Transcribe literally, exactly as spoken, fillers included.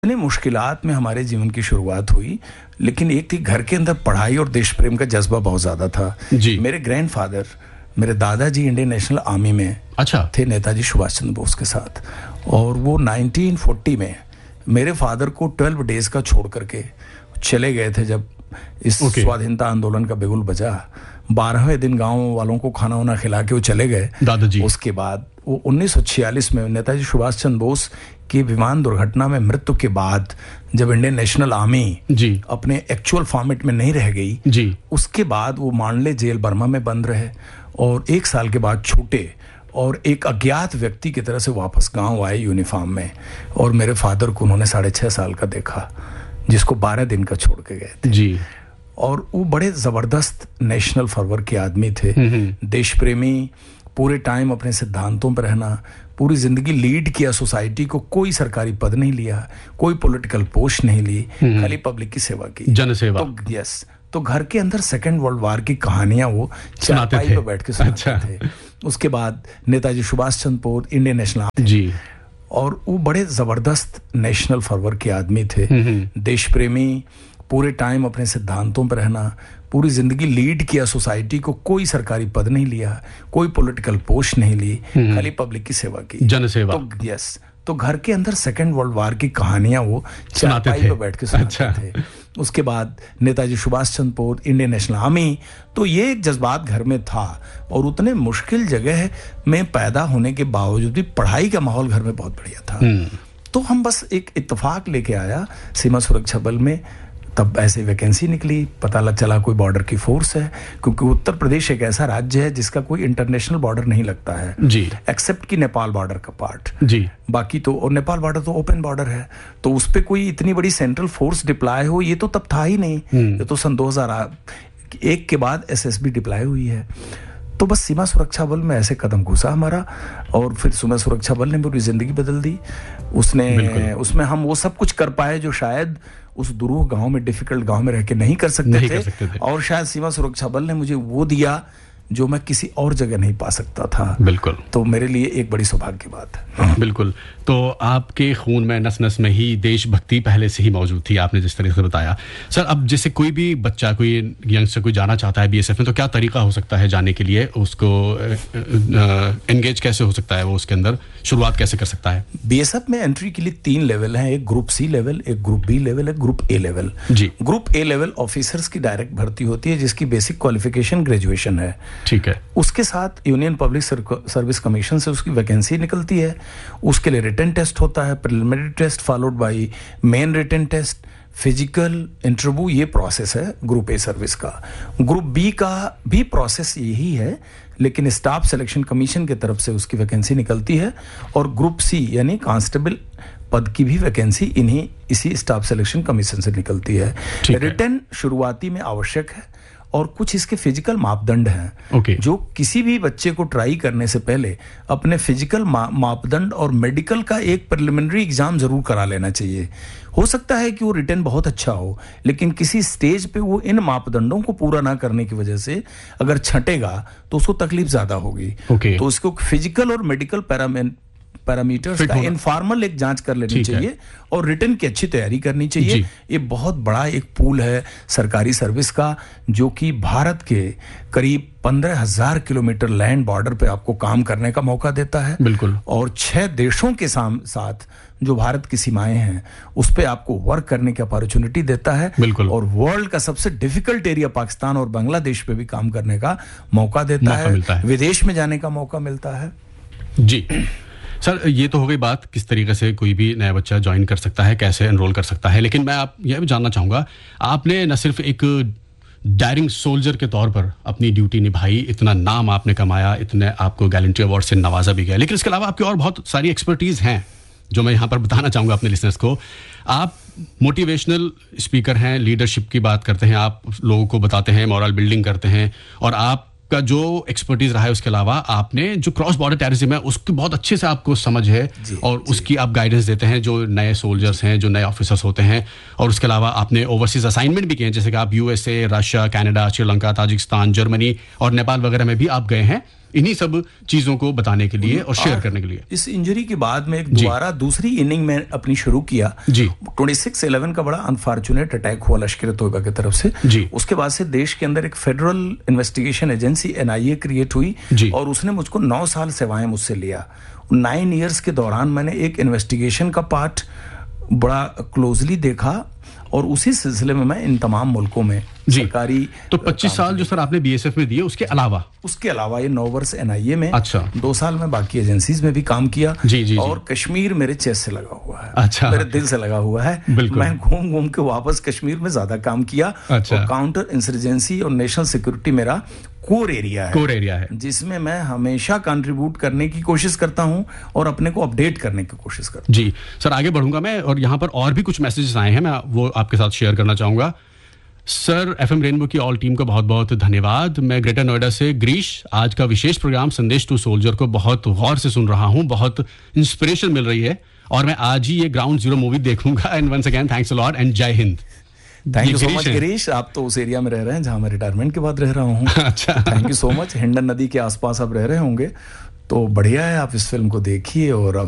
इतनी मुश्किलात में हमारे जीवन की शुरुआत हुई, लेकिन एक थी घर के अंदर पढ़ाई और देश प्रेम का जज्बा बहुत ज्यादा था। जी। मेरे ग्रैंडफादर, मेरे दादाजी इंडियन नेशनल आर्मी में अच्छा थे, नेताजी सुभाष चंद्र बोस के साथ। और वो नाइनटीन फोर्टी में मेरे फादर को ट्वेल्व डेज का छोड़ करके चले गए थे। जब इस Okay. स्वाधीनता आंदोलन का बिगुल बजा, बारहवें दिन गांव वालों को खाना वाना खिला के वो चले गए दादाजी। उसके बाद वो उन्नीस सौ छियालीस में नेताजी सुभाष चंद्र बोस की विमान दुर्घटना में मृत्यु के बाद जब इंडियन नेशनल आर्मी जी अपने एक्चुअल फॉर्मेट में नहीं रह गई, जी उसके बाद वो मांडले जेल बर्मा में बंद रहे और एक साल के बाद छूटे और एक अज्ञात व्यक्ति की तरह से वापस गांव आए यूनिफॉर्म में। और मेरे फादर को उन्होंने साढ़े छह साल का देखा, जिसको बारह दिन का छोड़ के गए थे। जी और वो बड़े जबरदस्त नेशनल फॉरवर्ड के आदमी थे, देश प्रेमी, पूरे टाइम अपने सिद्धांतों पर रहना, पूरी जिंदगी लीड किया सोसाइटी को, कोई सरकारी पद नहीं लिया, कोई पॉलिटिकल पोस्ट नहीं ली, खाली पब्लिक की सेवा की, जनसेवा। तो यस तो घर के अंदर सेकेंड वर्ल्ड वार की कहानियां वो चारपाई पे बैठ के सुनाते अच्छा। थे। उसके बाद Netaji Subhash Chandra Bose Indian national army, जी और वो बड़े जबरदस्त नेशनल फॉरवर्ड के आदमी थे, देश प्रेमी, पूरे टाइम अपने सिद्धांतों पर रहना, पूरी जिंदगी लीड किया सोसाइटी को, कोई सरकारी पद नहीं लिया, कोई पॉलिटिकल पोस्ट नहीं ली, खाली पब्लिक की सेवा की, जनसेवा। तो यस तो घर के अंदर सेकेंड वर्ल्ड वार की कहानियां वो चारपाई पे बैठ के सुनाते अच्छा। थे। उसके बाद Netaji Subhash Chandra Bose Indian national army, तो ये एक जज्बात घर में था। और उतने मुश्किल जगह में पैदा होने के बावजूद भी पढ़ाई का माहौल घर में बहुत बढ़िया था। तो हम बस एक इत्तेफाक लेके आया सीमा सुरक्षा बल में, तब ऐसे वैकेंसी निकली, पता लग चला कोई बॉर्डर की फोर्स है, क्योंकि उत्तर प्रदेश एक ऐसा राज्य है जिसका कोई इंटरनेशनल बॉर्डर नहीं लगता है जी एक्सेप्ट कि नेपाल बॉर्डर का पार्ट। जी बाकी तो, और नेपाल बॉर्डर तो ओपन बॉर्डर है, तो उस पे कोई इतनी बड़ी सेंट्रल फोर्स डिप्लॉय हो, ये तो तब था ही नहीं। ये तो सन दो हज़ार एक के बाद एसएसबी डिप्लॉय हुई है। तो बस सीमा सुरक्षा बल में ऐसे कदम घुसा हमारा, और फिर सीमा सुरक्षा बल ने पूरी जिंदगी बदल दी। उसने उसमें हम वो सब कुछ कर पाए जो शायद उस दुरूह गांव में, डिफिकल्ट गांव में रह के नहीं कर सकते, नहीं थे, कर सकते थे। और शायद सीमा सुरक्षा बल ने मुझे वो दिया जो मैं किसी और जगह नहीं पा सकता था। बिल्कुल। तो मेरे लिए एक बड़ी सौभाग्य की बात है। बिल्कुल। तो आपके खून में, नस नस में ही देशभक्ति पहले से ही मौजूद थी, आपने जिस तरीके से बताया। सर, अब जैसे कोई भी बच्चा, कोई यंगस्टर कोई जाना चाहता है बीएसएफ में, तो क्या तरीका हो सकता है जाने के लिए? उसको एंगेज कैसे हो सकता है, वो उसके अंदर शुरुआत कैसे कर सकता है? बीएसएफ में एंट्री के लिए तीन लेवल हैं, एक ग्रुप सी लेवल, एक ग्रुप बी लेवल, एक group A level. Ji. Group A level officers की डायरेक्ट भर्ती होती है, जिसकी बेसिक क्वालिफिकेशन ग्रेजुएशन है। ठीक है। उसके साथ यूनियन पब्लिक सर्विस कमीशन से उसकी वैकेंसी निकलती है। उसके लिए रिटन टेस्ट होता है, preliminary test followed by main written test, physical interview, ये प्रोसेस है ग्रुप ए सर्विस का। ग्रुप बी का भी प्रोसेस यही है, लेकिन स्टाफ सिलेक्शन कमीशन की तरफ से उसकी वैकेंसी निकलती है। और ग्रुप सी यानी कांस्टेबल पद की भी वैकेंसी इन्हीं इसी स्टाफ सिलेक्शन कमीशन से निकलती है। रिटन शुरुआती में आवश्यक है, और कुछ इसके फिजिकल मापदंड हैं okay. जो किसी भी बच्चे को ट्राई करने से पहले अपने फिजिकल मा, मापदंड और मेडिकल का एक प्रिलिमिनरी एग्जाम जरूर करा लेना चाहिए। हो सकता है कि वो रिटन बहुत अच्छा हो, लेकिन किसी स्टेज पे वो इन मापदंडों को पूरा ना करने की वजह से अगर छंटेगा तो उसको तकलीफ ज्यादा होगी। okay. तो उसको फिजिकल और मेडिकल पैरामीटर पैरामीटर्स का इनफॉर्मल एक जांच कर लेनी चाहिए, और रिटन की अच्छी तैयारी करनी चाहिए। ये बहुत बड़ा एक पूल है सरकारी सर्विस का, जो कि भारत के करीब पंद्रह हजार किलोमीटर लैंड बॉर्डर पे आपको काम करने का मौका देता है। बिल्कुल। और छह देशों के साथ जो भारत की सीमाएं हैं उस पे आपको वर्क करने की अपॉर्चुनिटी देता है। बिल्कुल। और वर्ल्ड का सबसे डिफिकल्ट एरिया पाकिस्तान और बांग्लादेश पे भी काम करने का मौका देता है, है। विदेश में जाने का मौका मिलता है। जी सर, ये तो हो गई बात किस तरीके से कोई भी नया बच्चा ज्वाइन कर सकता है, कैसे एनरोल कर सकता है। लेकिन मैं आप यह भी जानना चाहूँगा, आपने न सिर्फ एक डायरिंग सोल्जर के तौर पर अपनी ड्यूटी निभाई, इतना नाम आपने कमाया, इतने आपको गैलेंट्री अवार्ड से नवाजा भी गया, लेकिन इसके अलावा आपकी और बहुत सारी एक्सपर्टीज़ हैं जो मैं यहाँ पर बताना चाहूँगा अपने लिसनर्स को। आप मोटिवेशनल स्पीकर हैं, लीडरशिप की बात करते हैं, आप लोगों को बताते हैं, मॉरल बिल्डिंग करते हैं, और आप का जो एक्सपर्टीज रहा है उसके अलावा आपने जो क्रॉस बॉर्डर टेररिज्म है उसकी बहुत अच्छे से आपको समझ है, जी, और जी. उसकी आप गाइडेंस देते हैं जो नए सोल्जर्स हैं, जो नए ऑफिसर्स होते हैं। और उसके अलावा आपने ओवरसीज असाइनमेंट भी किए हैं, जैसे कि आप USA, Russia, Canada, Sri Lanka, Tajikistan, Germany और नेपाल वगैरह में भी आप गए हैं इन्हीं सब चीजों को बताने के लिए और शेयर करने के लिए। इस इंजरी के बाद में एक दोबारा दूसरी इनिंग में अपनी शुरू किया जी। छब्बीस ग्यारह का बड़ा अनफॉर्चुनेट अटैक हुआ लश्कर तोयबा की तरफ से जी। उसके बाद से देश के अंदर एक फेडरल इन्वेस्टिगेशन एजेंसी एन आई ए क्रिएट हुई और उसने मुझको नौ साल सेवाएं मुझसे लिया। नाइन इयर्स के दौरान मैंने एक इन्वेस्टिगेशन का पार्ट बड़ा क्लोजली देखा और उसी सिलसिले में मैं इन तमाम मुल्कों में सरकारी तो पच्चीस साल जो सर आपने बीएसएफ में दिए उसके अलावा उसके अलावा ये नौ वर्ष एनआईए में, अच्छा, दो साल में बाकी एजेंसीज में भी काम किया जी, जी, और जी. कश्मीर मेरे चेस्ट से लगा हुआ है, अच्छा, मेरे दिल से लगा हुआ है। मैं घूम घूम के वापस कश्मीर में ज्यादा काम किया, अच्छा. और काउंटर इंसर्जेंसी और नेशनल सिक्योरिटी मेरा कोर एरिया है, कोर एरिया है जिसमें मैं हमेशा कंट्रीब्यूट करने की कोशिश करता हूं और अपने को अपडेट करने की कोशिश करता हूं। जी सर, आगे बढ़ूंगा मैं और यहाँ पर और भी कुछ मैसेजेस आए हैं, मैं वो आपके साथ शेयर करना चाहूंगा। सर, एफएम रेनबो की ऑल टीम को बहुत बहुत धन्यवाद। मैं ग्रेटर नोएडा से ग्रीश, आज का विशेष प्रोग्राम संदेश टू सोल्जर को बहुत गौर से सुन रहा हूं, बहुत इंस्पिरेशन मिल रही है और मैं आज ही ये ग्राउंड जीरो मूवी देखूंगा। And once again thanks a lot and जय Hind. Thank you so much Girish, आप तो उस एरिया में रह रहे हैं जहां मैं रिटायरमेंट के बाद रह रहा हूँ। अच्छा, thank you so much. Hindon नदी के आसपास आप रह रहे होंगे तो बढ़िया है, आप इस फिल्म को देखिए और